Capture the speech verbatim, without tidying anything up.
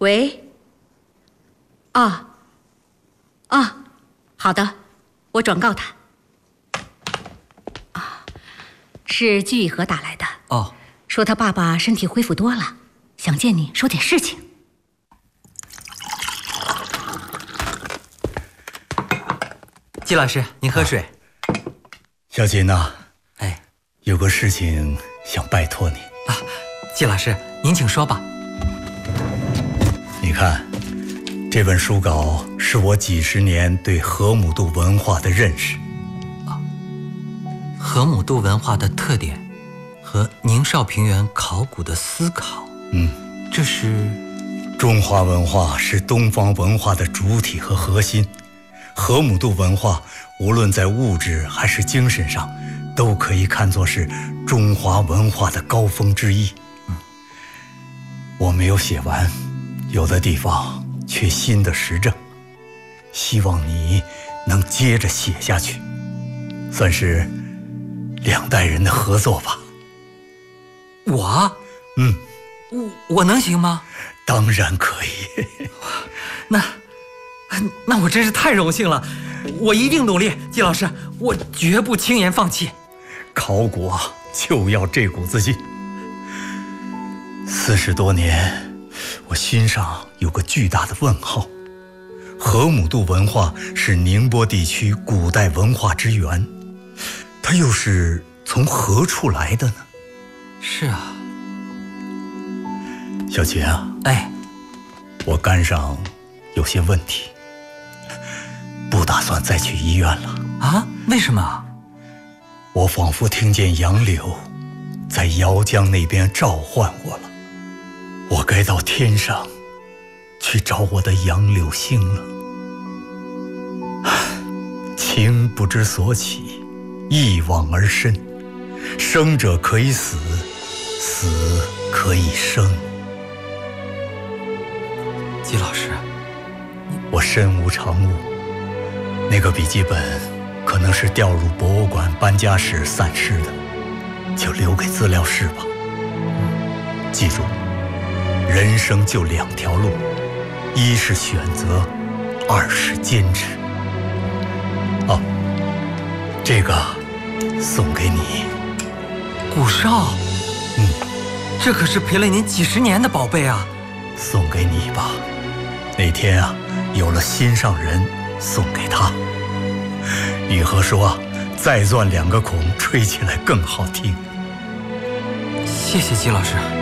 喂。啊，啊，好的，我转告他。啊，是居以和打来的。 哦， 说他爸爸身体恢复多了，想见你说点事情。 季老师，您喝水。 啊、小锦呐， 哎， 有个事情想拜托你啊。季老师，您请说吧。 你看，这本书稿是我几十年对河姆渡文化的认识。 啊，河姆渡文化的特点和宁绍平原考古的思考。 嗯， 这是中华文化是东方文化的主体和核心。河姆渡文化无论在物质还是精神上，都可以看作是中华文化的高峰之一。 嗯， 我没有写完，有的地方缺新的实证，希望你能接着写下去，算是两代人的合作吧。 我？ 嗯， 我我能行吗？ 当然可以。 那那我真是太荣幸了，我一定努力，季老师，我绝不轻言放弃。 考古啊，就要这股子劲。四十多年，我心上有个巨大的问号：河姆渡文化是宁波地区古代文化之源，它又是从何处来的呢？ 是啊， 小秦啊， 哎， 我肝上有些问题，不打算再去医院了。 啊？为什么？ 我仿佛听见杨柳在姚江那边召唤我了，我该到天上去找我的杨柳星了。情不知所起，一往而深，生者可以死，死可以生。 季老师， 我身无长物，那个笔记本可能是调入博物馆搬家时散失的，就留给资料室吧。记住，人生就两条路，一是选择，二是坚持。哦，这个送给你。 古哨？ 嗯， 这可是陪了您几十年的宝贝啊！ 送给你吧。那天啊，有了心上人，送给他。雨禾说，再钻两个孔，吹起来更好听。 谢谢季老师。